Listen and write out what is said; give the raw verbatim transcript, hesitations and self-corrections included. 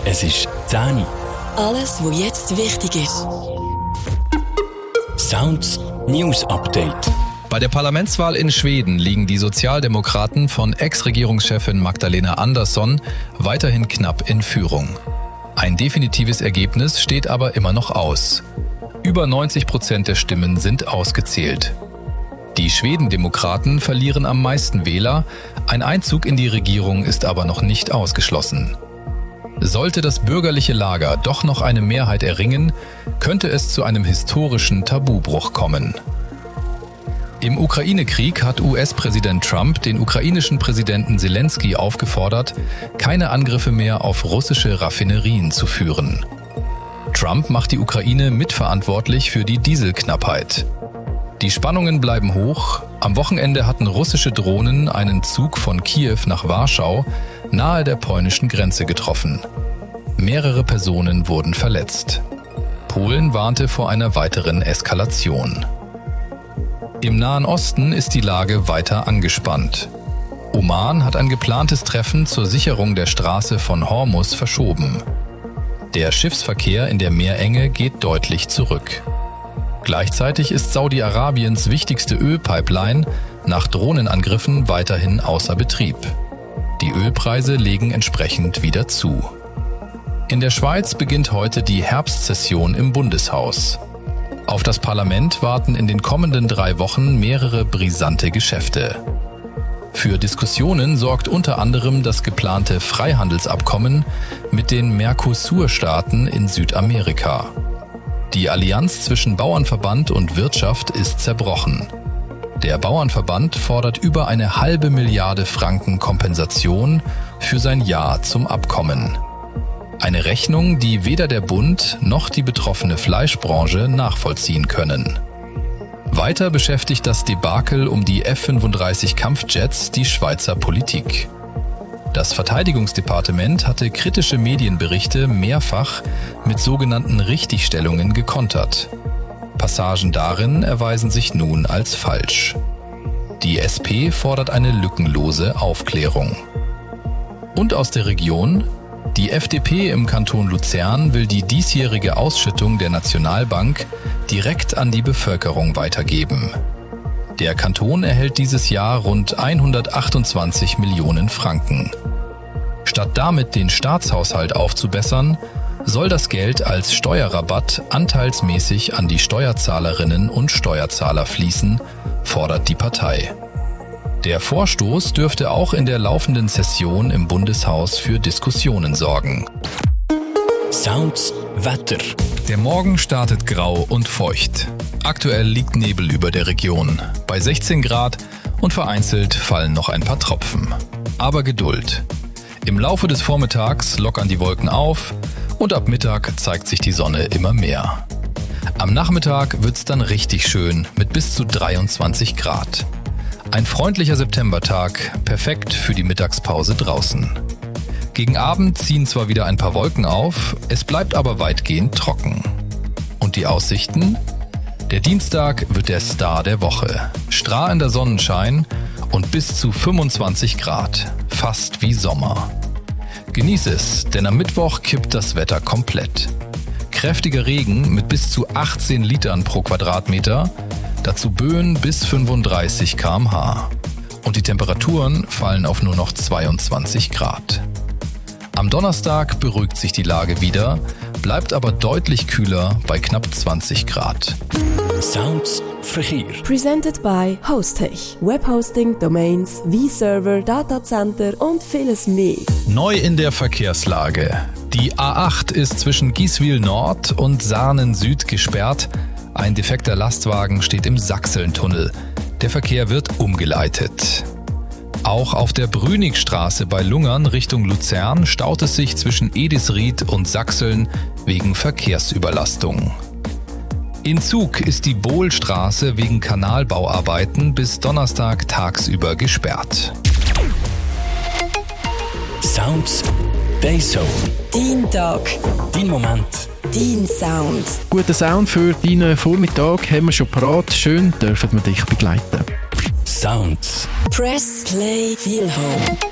Es ist zehn Uhr. Alles, was jetzt wichtig ist. Sounds News Update. Bei der Parlamentswahl in Schweden liegen die Sozialdemokraten von Ex-Regierungschefin Magdalena Andersson weiterhin knapp in Führung. Ein definitives Ergebnis steht aber immer noch aus. Über neunzig Prozent der Stimmen sind ausgezählt. Die Schwedendemokraten verlieren am meisten Wähler, ein Einzug in die Regierung ist aber noch nicht ausgeschlossen. Sollte das bürgerliche Lager doch noch eine Mehrheit erringen, könnte es zu einem historischen Tabubruch kommen. Im Ukraine-Krieg hat U S-Präsident Trump den ukrainischen Präsidenten Zelensky aufgefordert, keine Angriffe mehr auf russische Raffinerien zu führen. Trump macht die Ukraine mitverantwortlich für die Dieselknappheit. Die Spannungen bleiben hoch. Am Wochenende hatten russische Drohnen einen Zug von Kiew nach Warschau nahe der polnischen Grenze getroffen. Mehrere Personen wurden verletzt. Polen warnte vor einer weiteren Eskalation. Im Nahen Osten ist die Lage weiter angespannt. Oman hat ein geplantes Treffen zur Sicherung der Straße von Hormuz verschoben. Der Schiffsverkehr in der Meerenge geht deutlich zurück. Gleichzeitig ist Saudi-Arabiens wichtigste Ölpipeline nach Drohnenangriffen weiterhin außer Betrieb. Die Ölpreise legen entsprechend wieder zu. In der Schweiz beginnt heute die Herbstsession im Bundeshaus. Auf das Parlament warten in den kommenden drei Wochen mehrere brisante Geschäfte. Für Diskussionen sorgt unter anderem das geplante Freihandelsabkommen mit den Mercosur-Staaten in Südamerika. Die Allianz zwischen Bauernverband und Wirtschaft ist zerbrochen. Der Bauernverband fordert über eine halbe Milliarde Franken Kompensation für sein Ja zum Abkommen. Eine Rechnung, die weder der Bund noch die betroffene Fleischbranche nachvollziehen können. Weiter beschäftigt das Debakel um die F fünfunddreißig Kampfjets die Schweizer Politik. Das Verteidigungsdepartement hatte kritische Medienberichte mehrfach mit sogenannten Richtigstellungen gekontert. Passagen darin erweisen sich nun als falsch. Die S P fordert eine lückenlose Aufklärung. Und aus der Region: Die F D P im Kanton Luzern will die diesjährige Ausschüttung der Nationalbank direkt an die Bevölkerung weitergeben. Der Kanton erhält dieses Jahr rund hundertachtundzwanzig Millionen Franken. Statt damit den Staatshaushalt aufzubessern, soll das Geld als Steuerrabatt anteilsmäßig an die Steuerzahlerinnen und Steuerzahler fließen, fordert die Partei. Der Vorstoß dürfte auch in der laufenden Session im Bundeshaus für Diskussionen sorgen. Sounds Wetter. Der Morgen startet grau und feucht. Aktuell liegt Nebel über der Region, bei sechzehn Grad, und vereinzelt fallen noch ein paar Tropfen. Aber Geduld. Im Laufe des Vormittags lockern die Wolken auf und ab Mittag zeigt sich die Sonne immer mehr. Am Nachmittag wird's dann richtig schön mit bis zu dreiundzwanzig Grad. Ein freundlicher Septembertag, perfekt für die Mittagspause draußen. Gegen Abend ziehen zwar wieder ein paar Wolken auf, es bleibt aber weitgehend trocken. Und die Aussichten? Der Dienstag wird der Star der Woche. Strahlender Sonnenschein und bis zu fünfundzwanzig Grad. Fast wie Sommer. Genieß es, denn am Mittwoch kippt das Wetter komplett. Kräftiger Regen mit bis zu achtzehn Litern pro Quadratmeter, dazu Böen bis fünfunddreißig Kilometer pro Stunde. Und die Temperaturen fallen auf nur noch zweiundzwanzig Grad. Am Donnerstag beruhigt sich die Lage wieder, bleibt aber deutlich kühler bei knapp zwanzig Grad. Sounds Verkehr. Presented by Hostech. Webhosting, Domains, V-Server, Datacenter und vieles mehr. Neu in der Verkehrslage. Die A acht ist zwischen Gieswil Nord und Sarnen Süd gesperrt. Ein defekter Lastwagen steht im Sachselntunnel. Der Verkehr wird umgeleitet. Auch auf der Brünigstraße bei Lungern Richtung Luzern staut es sich zwischen Edisried und Sachseln wegen Verkehrsüberlastung. In Zug ist die Bohlstraße wegen Kanalbauarbeiten bis Donnerstag tagsüber gesperrt. Sounds Dayzone. Dein Tag. Dein Moment. Dein Sound. Guten Sound für deinen Vormittag haben wir schon parat. Schön dürfen wir dich begleiten. Sounds. Press Play Feel Home.